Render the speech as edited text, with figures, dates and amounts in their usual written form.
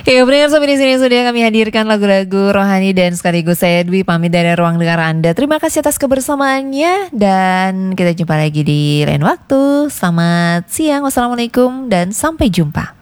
Ya, pendengar sampai di sini sudah kami hadirkan lagu-lagu rohani dan sekaligus saya Dwi pamit dari ruang dengar Anda. Terima kasih atas kebersamaannya dan kita jumpa lagi di lain waktu. Selamat siang, wassalamualaikum dan sampai jumpa.